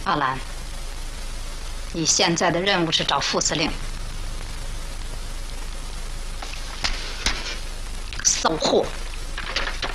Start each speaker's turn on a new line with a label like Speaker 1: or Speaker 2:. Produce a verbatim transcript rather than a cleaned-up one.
Speaker 1: 阿兰，你现在的任务是找副司令，搜货。